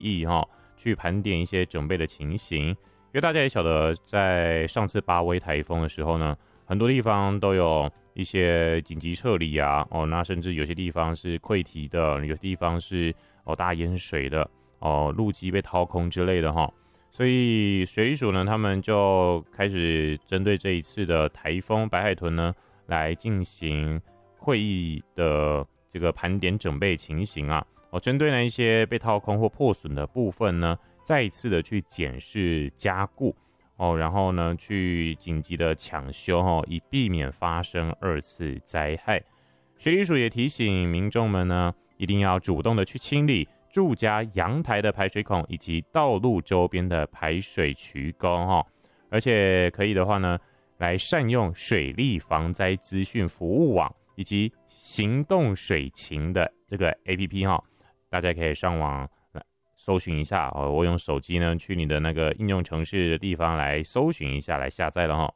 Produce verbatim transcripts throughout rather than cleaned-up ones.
议哈、哦，去盘点一些准备的情形。因为大家也晓得，在上次巴威台风的时候呢，很多地方都有一些紧急撤离啊，哦，那甚至有些地方是溃堤的，有些地方是哦大淹水的，哦，路基被掏空之类的哈、哦。所以水利署呢，他们就开始针对这一次的台风白海豚呢，来进行会议的这个盘点准备情形啊。哦，针对那一些被掏空或破损的部分呢，再一次的去检视加固哦，然后呢去紧急的抢修哦，以避免发生二次灾害。水利署也提醒民众们呢，一定要主动的去清理住家阳台的排水孔以及道路周边的排水渠沟哈，而且可以的话呢，来善用水利防灾资讯服务网以及行动水情的这个 A P P 哈，大家可以上网来搜寻一下哦。我用手机呢去你的那个应用程式的地方来搜寻一下，来下载了哈。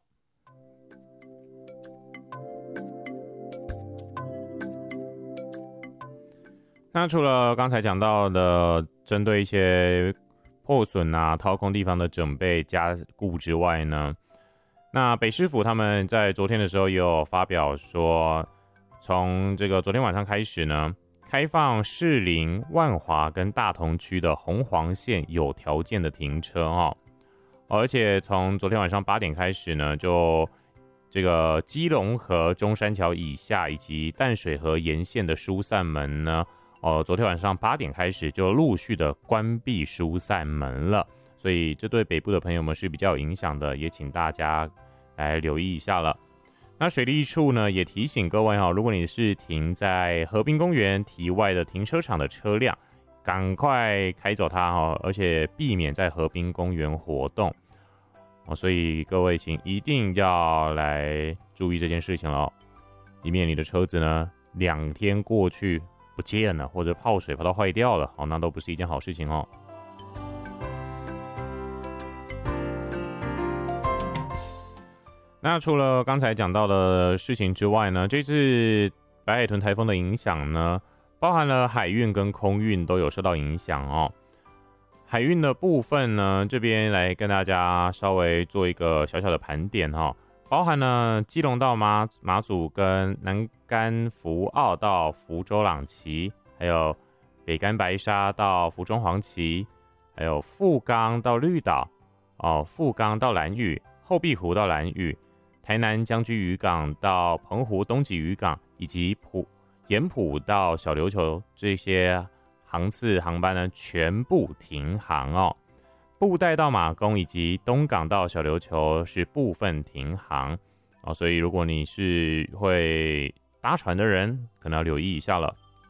那除了刚才讲到的针对一些破损啊、掏空地方的准备加固之外呢，那北市府他们在昨天的时候也有发表说，从这个昨天晚上开始呢，开放士林、万华跟大同区的红黄线有条件的停车哦，而且从昨天晚上八点开始呢，就这个基隆河中山桥以下以及淡水河沿线的疏散门呢，哦，昨天晚上八点开始就陆续的关闭疏散门了，所以这对北部的朋友们是比较有影响的，也请大家来留意一下了。那水利处呢也提醒各位哈，如果你是停在河滨公园堤外的停车场的车辆，赶快开走它哈，而且避免在河滨公园活动哦。所以各位请一定要来注意这件事情了，以免你的车子呢两天过去不见了，或者泡水泡到坏掉了，哦，那都不是一件好事情哦。那除了刚才讲到的事情之外呢，这次白海豚台风的影响呢，包含了海运跟空运都有受到影响哦。海运的部分呢，这边来跟大家稍微做一个小小的盘点哦。包含了基隆到马马祖跟南竿福澳到福州朗旗，还有北竿白沙到福中黄旗，还有富冈到绿岛，哦，富冈到兰屿，后壁湖到兰屿，台南将军渔港到澎湖东极渔港，以及埔盐埔到小琉球这些航次航班呢，全部停航哦。布袋到马公以及东港到小琉球是部分停航哦，所以如果你是会搭船的人，可能要留意一下了。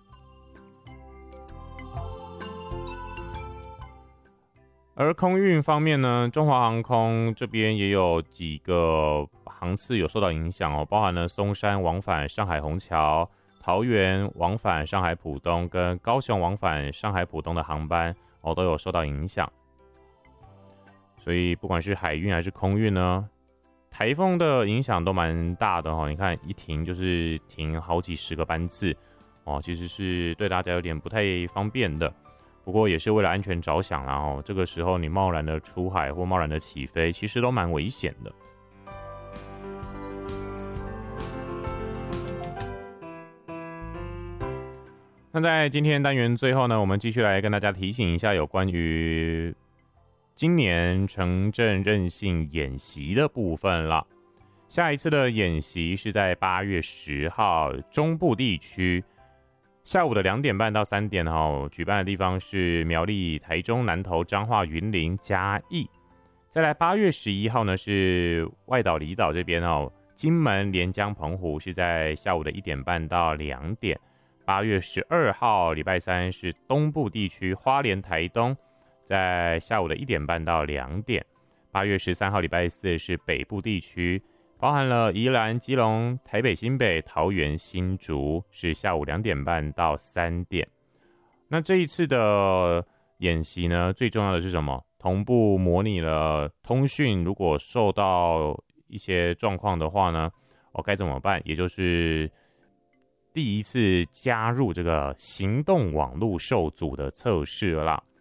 而空运方面呢，中华航空这边也有几个航次有受到影响哦，包含了松山往返上海虹桥、桃园往返上海浦东跟高雄往返上海浦东的航班哦，都有受到影响。所以不管是海运还是空运呢，台风的影响都蛮大的哦。你看一停就是停好几十个班次哦，其实是对大家有点不太方便的。不过也是为了安全着想啦哦，这个时候你贸然的出海或贸然的起飞，其实都蛮危险的。那在今天单元最后呢，我们继续来跟大家提醒一下有关于今年城镇韧性演习的部分了。下一次的演习是在八月十号，中部地区下午的两点半到三点哈，举办的地方是苗栗、台中、南投、彰化、云林、嘉义。再来八月十一号呢是外岛离岛这边哦，金门、连江、澎湖是在下午的一点半到两点。八月十二号礼拜三是东部地区花莲、台东，在下午的一点半到两点。八月十三号礼拜四是北部地区，包含了宜兰、基隆、台北、新北、桃园、新竹，是下午两点半到三点。那这一次的演习呢，最重要的是什么？同步模拟了通讯，如果受到一些状况的话呢，哦，该怎么办？也就是第一次加入这个行动网络受阻的测试了啦。